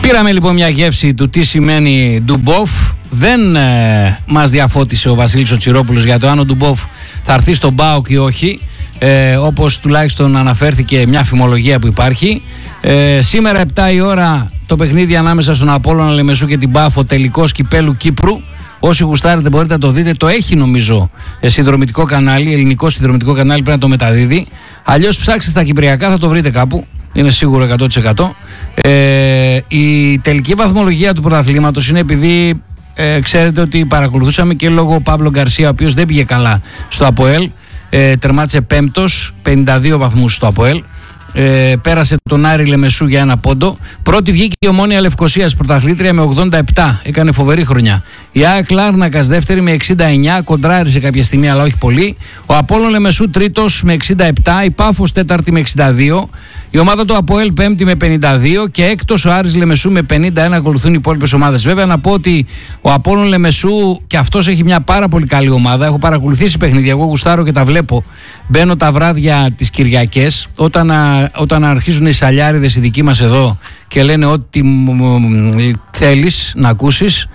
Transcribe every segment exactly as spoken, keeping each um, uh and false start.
Πήραμε λοιπόν μια γεύση του τι σημαίνει Ντουμπόφ. Δεν ε, μας διαφώτισε ο Βασίλης ο Τσιρόπουλος για το αν ο Ντουμπόφ θα έρθει στον ΠΑΟΚ ή όχι, ε, όπως τουλάχιστον αναφέρθηκε μια φημολογία που υπάρχει. Ε, σήμερα επτά η ώρα το παιχνίδι ανάμεσα στον Απόλλωνα Λεμεσού και την Πάφο, τελικός κυπέλου Κύπρου. Όσοι γουστάρετε μπορείτε να το δείτε. Το έχει νομίζω συνδρομητικό κανάλι, ελληνικό συνδρομητικό κανάλι, πρέπει να το μεταδίδει. Αλλιώς ψάξτε στα κυπριακά, θα το βρείτε κάπου. Είναι σίγουρο εκατό τοις εκατό. Ε, η τελική βαθμολογία του πρωταθλήματος είναι επειδή ε, ξέρετε ότι παρακολουθούσαμε και λόγω Παύλο Γκαρσία, ο οποίος δεν πήγε καλά στο ΑΠΟΕΛ. Ε, τερμάτισε πέμπτος, πενήντα δύο βαθμούς στο ΑΠΟΕΛ. Ε, πέρασε τον Άρη Λεμεσού για ένα πόντο. Πρώτη βγήκε η Ομόνοια Λευκωσίας πρωταθλήτρια με ογδόντα επτά. Έκανε φοβερή χρονιά. Η ΑΕΚ Λάρνακας δεύτερη με εξήντα εννιά. Κοντράρισε κάποια στιγμή, αλλά όχι πολύ. Ο Απόλλων Λεμεσού τρίτος με εξήντα επτά. Η Πάφος τέταρτη με εξήντα δύο. Η ομάδα του ΑΠΟΕΛ πέμπτη με πενήντα δύο. Και έκτος ο Άρης Λεμεσού με πενήντα ένα. Ακολουθούν οι υπόλοιπες ομάδες. Βέβαια να πω ότι ο Απόλλων Λεμεσού και αυτός έχει μια πάρα πολύ καλή ομάδα. Έχω παρακολουθήσει παιχνίδια. Εγώ γουστάρω και τα βλέπω. Μπαίνω τα βράδια τις Κυριακές όταν, α, όταν αρχίζουν οι σαλιάριδες οι δικοί μας εδώ και λένε ό,τι θέλεις να ακούσεις.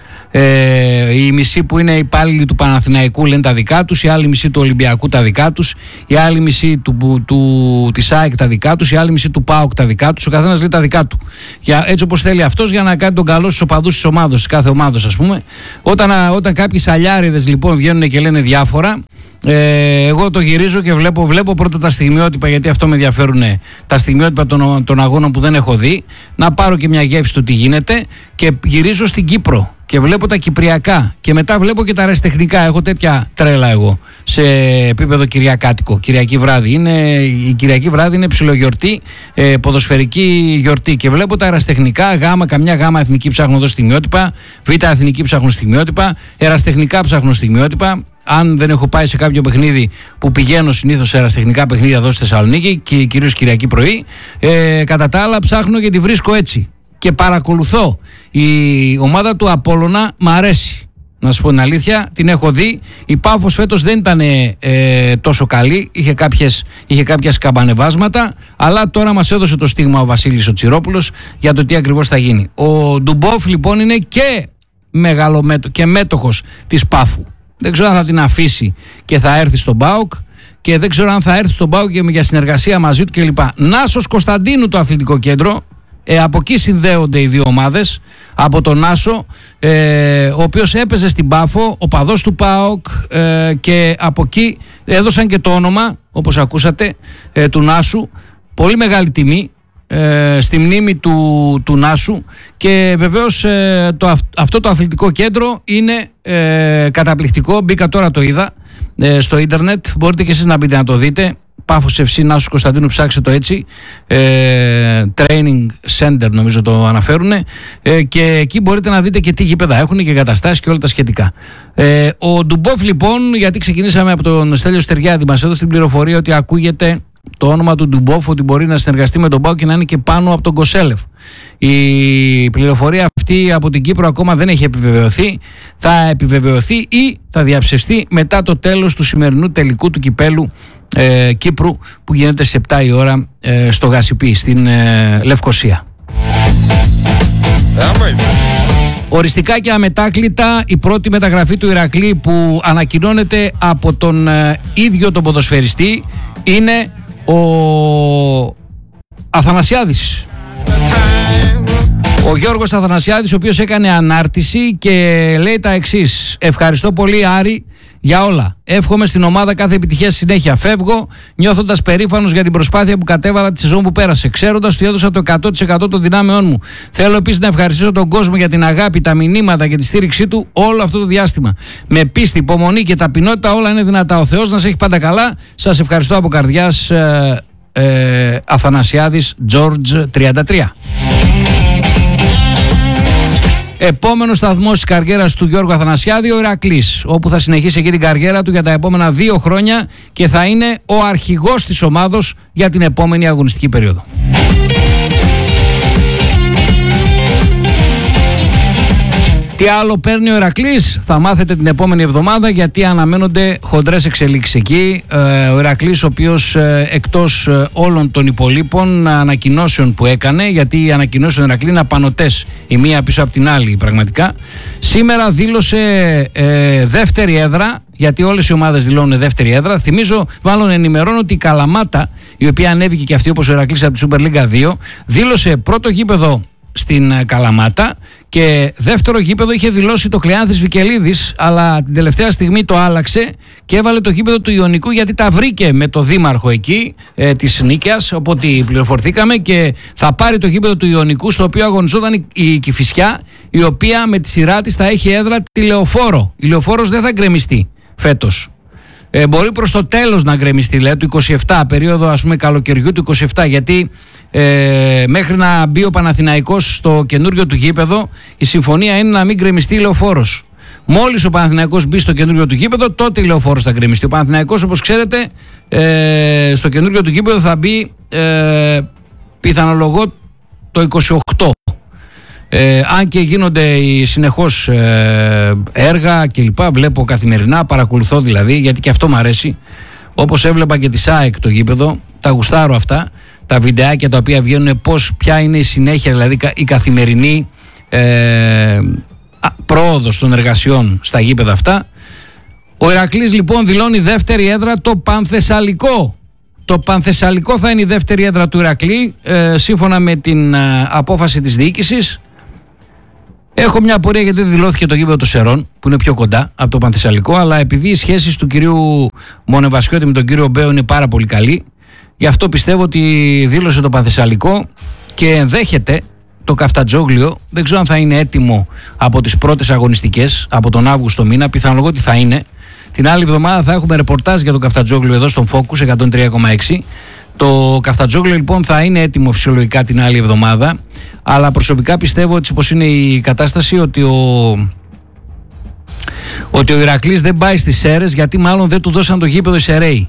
Ε, οι μισοί που είναι υπάλληλοι του Παναθηναϊκού λένε τα δικά τους, οι άλλοι μισοί του Ολυμπιακού τα δικά τους, οι άλλοι μισοί του, του, του, της ΑΕΚ τα δικά τους, οι άλλοι μισοί του ΠΑΟΚ τα δικά τους. Ο καθένας λέει τα δικά του. Για, έτσι όπως θέλει αυτός, για να κάνει τον καλό στους οπαδούς της ομάδος, της κάθε ομάδος, ας πούμε. Όταν, όταν κάποιοι σαλιάριδες λοιπόν βγαίνουν και λένε διάφορα, Ε, εγώ το γυρίζω και βλέπω, βλέπω πρώτα τα στιγμιότυπα, γιατί αυτό με ενδιαφέρουν, τα στιγμιότυπα των, των αγώνων που δεν έχω δει, να πάρω και μια γεύση του τι γίνεται, και γυρίζω στην Κύπρο και βλέπω τα κυπριακά και μετά βλέπω και τα αεραστεχνικά. Έχω τέτοια τρέλα εγώ σε επίπεδο κυριακάτικο, Κυριακή βράδυ. Είναι, η Κυριακή βράδυ είναι ψιλογιορτή, ε, ποδοσφαιρική γιορτή, και βλέπω τα αεραστεχνικά, γάμα, καμιά γάμα εθνική ψάχνω εδώ στιγμιότυπα, β' εθνική ψάχνω στιγμιότυπα, αεραστεχνικά ψάχνω στιγμιότυπα. Αν δεν έχω πάει σε κάποιο παιχνίδι που πηγαίνω συνήθως σε αεραστεχνικά παιχνίδια εδώ στη Θεσσαλονίκη και κυρίως Κυριακή πρωί, ε, κατά τα άλλα ψάχνω και τη βρίσκω έτσι και παρακολουθώ. Η ομάδα του Απόλλωνα μ' αρέσει, να σου πω την αλήθεια, την έχω δει. Η Πάφος φέτος δεν ήταν ε, τόσο καλή, είχε, κάποιες, είχε κάποια σκαμπανεβάσματα, αλλά τώρα μας έδωσε το στίγμα ο Βασίλης ο Τσιρόπουλος για το τι ακριβώς θα γίνει. Ο Ντουμπόφ λοιπόν είναι και, μεγαλομέτω, και μέτοχος της Πάφου. Δεν ξέρω αν θα την αφήσει και θα έρθει στον ΠΑΟΚ, και δεν ξέρω αν θα έρθει στον ΠΑΟΚ και για συνεργασία μαζί του κλπ. Νάσος Κωνσταντίνου το αθλητικό κέντρο, ε, από εκεί συνδέονται οι δύο ομάδες, από τον Νάσο, ε, ο οποίος έπαιζε στην Πάφο, ο παδός του ΠΑΟΚ, ε, και από εκεί έδωσαν και το όνομα, όπως ακούσατε, ε, του Νάσου. Πολύ μεγάλη τιμή ε, στη μνήμη του, του Νάσου, και βεβαίως ε, το, αυτό το αθλητικό κέντρο είναι ε, καταπληκτικό. Μπήκα τώρα, το είδα ε, στο ίντερνετ, μπορείτε και εσείς να μπείτε να το δείτε. Πάφος εφ σι Νάσος Κωνσταντίνου, ψάξτε το έτσι, ε, Training Center νομίζω το αναφέρουν, ε, και εκεί μπορείτε να δείτε και τι γήπεδα έχουν και εγκαταστάσεις και όλα τα σχετικά. ε, Ο Ντουμπόφ λοιπόν, γιατί ξεκινήσαμε από τον Στέλιο Στεριάδη, μας έδωσε την πληροφορία ότι ακούγεται το όνομα του Ντουμπόφ, ότι μπορεί να συνεργαστεί με τον ΠΑΟΚ και να είναι και πάνω από τον Κοσέλεφ. Η πληροφορία αυτή από την Κύπρο ακόμα δεν έχει επιβεβαιωθεί. Θα επιβεβαιωθεί ή θα διαψευστεί μετά το τέλος του σημερινού τελικού του κυπέλου ε, Κύπρου, που γίνεται στις επτά η ώρα ε, στο Γασιπί, στην ε, Λευκωσία. Οριστικά και αμετάκλητα η πρώτη μεταγραφή του Ηρακλή που ανακοινώνεται από τον ε, ίδιο τον ποδοσφαιριστή είναι ο Αθανασιάδης. Ο Γιώργος Αθανασιάδης, ο οποίος έκανε ανάρτηση και λέει τα εξής: ευχαριστώ πολύ Άρη για όλα. Εύχομαι στην ομάδα κάθε επιτυχία στη συνέχεια. Φεύγω νιώθοντας περήφανος για την προσπάθεια που κατέβαλα τη σεζόν που πέρασε, ξέροντας ότι έδωσα το εκατό τοις εκατό των δυνάμεών μου. Θέλω επίσης να ευχαριστήσω τον κόσμο για την αγάπη, τα μηνύματα και τη στήριξή του όλο αυτό το διάστημα. Με πίστη, υπομονή και ταπεινότητα όλα είναι δυνατά. Ο Θεός να σε έχει πάντα καλά. Σας ευχαριστώ από καρδιάς. Ε, ε, Αθανασιάδης George τριάντα τρία. Επόμενος σταθμός της καριέρας του Γιώργου Αθανασιάδη, ο Ηρακλής, όπου θα συνεχίσει εκεί την καριέρα του για τα επόμενα δύο χρόνια και θα είναι ο αρχηγός της ομάδος για την επόμενη αγωνιστική περίοδο. Τι άλλο παίρνει ο Ηρακλής, θα μάθετε την επόμενη εβδομάδα, γιατί αναμένονται χοντρές εξελίξεις εκεί. Ε, ο Ηρακλής, ο οποίος ε, εκτός ε, όλων των υπολείπων ανακοινώσεων που έκανε, γιατί οι ανακοινώσεις του Ηρακλή είναι απανωτές η μία πίσω από την άλλη πραγματικά, σήμερα δήλωσε ε, δεύτερη έδρα, γιατί όλες οι ομάδες δηλώνουν δεύτερη έδρα. Θυμίζω, μάλλον ενημερώνω ότι η Καλαμάτα, η οποία ανέβηκε και αυτή όπως ο Ηρακλής από τη Super League δύο, δήλωσε πρώτο γήπεδο στην Καλαμάτα και δεύτερο γήπεδο είχε δηλώσει το Κλεάνθης Βικελίδης, αλλά την τελευταία στιγμή το άλλαξε και έβαλε το γήπεδο του Ιωνικού, γιατί τα βρήκε με το δήμαρχο εκεί ε, της Νίκαιας, οπότε πληροφορθήκαμε, και θα πάρει το γήπεδο του Ιωνικού, στο οποίο αγωνιζόταν η Κηφισιά, η οποία με τη σειρά της θα έχει έδρα τη Λεωφόρο. Η Λεωφόρος δεν θα γκρεμιστεί φέτος. Ε, μπορεί προς το τέλος να γκρεμιστεί, λέει, του είκοσι επτά, περίοδο ας πούμε καλοκαιριού του είκοσι επτά, γιατί ε, μέχρι να μπει ο Παναθηναϊκός στο καινούριο του γήπεδο, η συμφωνία είναι να μην γκρεμιστεί η Λεωφόρος. Μόλις ο Παναθηναϊκός μπει στο καινούριο του γήπεδο, τότε η Λεωφόρος θα γκρεμιστεί. Ο Παναθηναϊκός, όπως ξέρετε, ε, στο καινούριο του γήπεδο θα μπει ε, πιθανολογώ το είκοσι οκτώ. Ε, αν και γίνονται οι συνεχώς ε, έργα κλπ. Βλέπω καθημερινά, παρακολουθώ δηλαδή, γιατί και αυτό μου αρέσει. Όπως έβλεπα και τη ΣΑΕΚ το γήπεδο, τα γουστάρω αυτά, τα βιντεάκια τα οποία βγαίνουν, πώς, ποια είναι η συνέχεια, δηλαδή η καθημερινή ε, πρόοδος των εργασιών στα γήπεδα αυτά. Ο Ηρακλής λοιπόν δηλώνει δεύτερη έδρα το Πανθεσσαλικό. Το Πανθεσσαλικό θα είναι η δεύτερη έδρα του Ηρακλή, ε, σύμφωνα με την ε, απόφαση της διοίκησης. Έχω μια απορία, γιατί δεν δηλώθηκε το γήπεδο των Σερών, που είναι πιο κοντά από το Πανθεσσαλικό, αλλά επειδή οι σχέσεις του κυρίου Μονεβασιώτη με τον κύριο Μπέο είναι πάρα πολύ καλή, γι' αυτό πιστεύω ότι δήλωσε το Πανθεσσαλικό και ενδέχεται το Καφτατζόγλιο. Δεν ξέρω αν θα είναι έτοιμο από τις πρώτες αγωνιστικές, από τον Αύγουστο μήνα, πιθανολογώ ότι θα είναι. Την άλλη εβδομάδα θα έχουμε ρεπορτάζ για το Καφτατζόγλιο εδώ στον Focus εκατόν τρία κόμμα έξι. Το Καφτατζόγλιο λοιπόν θα είναι έτοιμο φυσιολογικά την άλλη εβδομάδα, αλλά προσωπικά πιστεύω ότι όπως είναι η κατάσταση, ότι ο, ότι ο Ηρακλής δεν πάει στις Σέρρες, γιατί μάλλον δεν του δώσαν το γήπεδο οι Σεραίοι,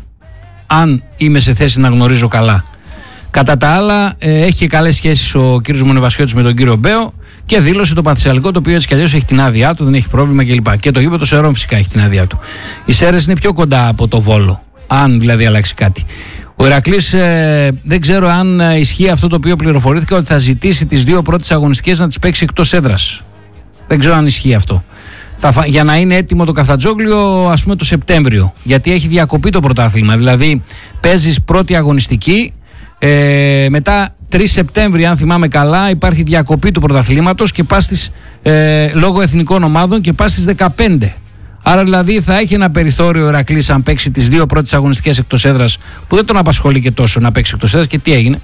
αν είμαι σε θέση να γνωρίζω καλά. Κατά τα άλλα, ε, έχει και καλές σχέσεις ο κύριος Μονεβασιώτης με τον κύριο Μπέο και δήλωσε το Πανθεσσαλικό, το οποίο έτσι κι αλλιώς έχει την άδειά του, δεν έχει πρόβλημα κλπ. Και το γήπεδο των Σερών φυσικά έχει την άδειά του. Οι Σέρρες είναι πιο κοντά από το Βόλο, αν δηλαδή αλλάξει κάτι. Ο Ηρακλής ε, δεν ξέρω αν ε, ισχύει αυτό το οποίο πληροφορήθηκε, ότι θα ζητήσει τις δύο πρώτες αγωνιστικές να τις παίξει εκτός έδρας. Δεν ξέρω αν ισχύει αυτό. Θα, για να είναι έτοιμο το Καφτατζόγλιο, ας πούμε, το Σεπτέμβριο. Γιατί έχει διακοπεί το πρωτάθλημα. Δηλαδή παίζεις πρώτη αγωνιστική, ε, μετά τρεις Σεπτέμβρη, αν θυμάμαι καλά, υπάρχει διακοπή του πρωταθλήματος και πας στις, ε, λόγω εθνικών ομάδων, και πας στις δεκαπέντε. Άρα δηλαδή θα έχει ένα περιθώριο ο Ηρακλής, αν παίξει τις δύο πρώτες αγωνιστικές εκτός έδρας, που δεν τον απασχολεί και τόσο να παίξει εκτός έδρας, και τι έγινε,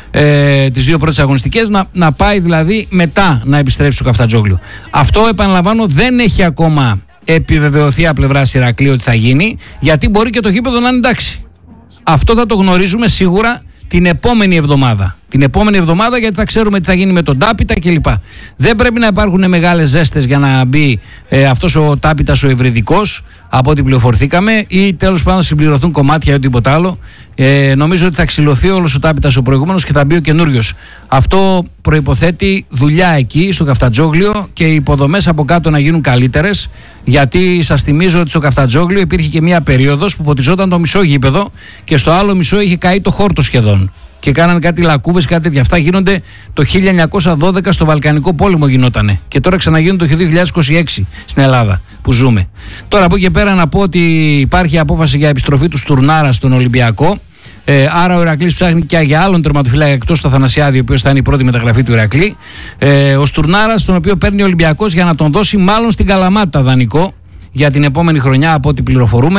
ε, τις δύο πρώτες αγωνιστικές, να, να πάει δηλαδή μετά να επιστρέψει στο Καφτατζόγλιο. Αυτό, επαναλαμβάνω, δεν έχει ακόμα επιβεβαιωθεί από πλευράς Ηρακλή ότι θα γίνει, γιατί μπορεί και το γήπεδο να είναι εντάξει. Αυτό θα το γνωρίζουμε σίγουρα την επόμενη εβδομάδα. Την επόμενη εβδομάδα, γιατί θα ξέρουμε τι θα γίνει με τον Τάπητα κλπ. Δεν πρέπει να υπάρχουν μεγάλες ζέστες για να μπει ε, αυτός ο Τάπητας ο ευρυδικός, από ό,τι πληροφορηθήκαμε, ή τέλος πάντων συμπληρωθούν κομμάτια ή οτιδήποτε άλλο. Ε, νομίζω ότι θα ξυλωθεί όλος ο Τάπητας ο προηγούμενος και θα μπει ο καινούριος. Αυτό προϋποθέτει δουλειά εκεί στο Καφτατζόγλιο και οι υποδομές από κάτω να γίνουν καλύτερες. Γιατί σας θυμίζω ότι στο Καφτατζόγλιο υπήρχε και μια περίοδος που ποτιζόταν το μισό γήπεδο και στο άλλο μισό είχε καεί το χόρτο σχεδόν. Και κάνανε κάτι λακκούβες, κάτι τέτοια. Αυτά γίνονται το χίλια εννιακόσια δώδεκα, στο Βαλκανικό πόλεμο γινότανε. Και τώρα ξαναγίνονται το δύο χιλιάδες είκοσι έξι στην Ελλάδα που ζούμε. Τώρα από εκεί και πέρα να πω ότι υπάρχει απόφαση για επιστροφή του Στουρνάρα στον Ολυμπιακό. Ε, άρα ο Ηρακλής ψάχνει και για άλλον τερματοφύλακα εκτός του Αθανασιάδη, ο οποίος θα είναι η πρώτη μεταγραφή του Ηρακλή. Ε, ο Στουρνάρας, τον οποίο παίρνει ο Ολυμπιακός για να τον δώσει μάλλον στην Καλαμάτα δανεικό για την επόμενη χρονιά, από ό,τι πληροφορούμε,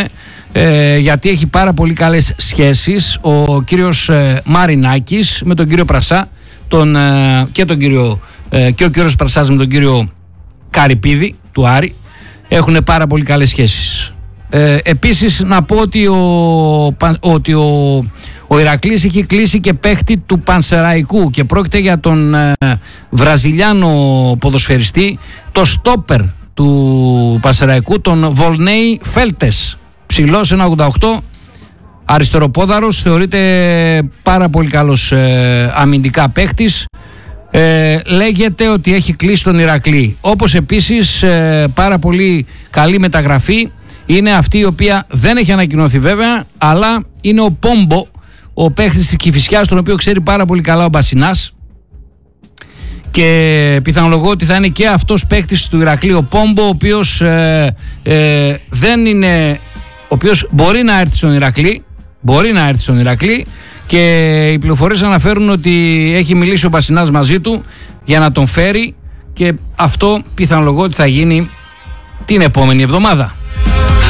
ε, γιατί έχει πάρα πολύ καλές σχέσεις ο κύριος ε, Μαρινάκης με τον κύριο Πρασά, τον, ε, και, τον κύριο, ε, και ο κύριος Πρασάς με τον κύριο Καρυπίδη του Άρη. Έχουν πάρα πολύ καλές σχέσεις. Ε, επίσης να πω ότι ο, ότι ο, ο Ηρακλής έχει κλείσει και παίχτη του Πανσεραϊκού και πρόκειται για τον ε, Βραζιλιάνο ποδοσφαιριστή, το στόπερ του Πανσεραϊκού, τον Βολνέι Φέλτες, ψηλός ένα ογδόντα οκτώ, αριστεροπόδαρος, θεωρείται πάρα πολύ καλός ε, αμυντικά παίχτης. Ε, λέγεται ότι έχει κλείσει τον Ηρακλή. Όπως επίσης ε, πάρα πολύ καλή μεταγραφή είναι αυτή η οποία δεν έχει ανακοινωθεί βέβαια, αλλά είναι ο Πόμπο, ο παίχτης της Κηφισιάς, τον οποίο ξέρει πάρα πολύ καλά ο Μπασινάς, και πιθανολογώ ότι θα είναι και αυτός παίχτης του Ηρακλή, ο Πόμπο, ο οποίος ε, ε, δεν είναι, ο οποίος μπορεί να έρθει στον Ηρακλή, μπορεί να έρθει στον Ηρακλή, και οι πληροφορίες αναφέρουν ότι έχει μιλήσει ο Μπασινάς μαζί του για να τον φέρει, και αυτό πιθανολογώ ότι θα γίνει την επόμενη εβδομάδα.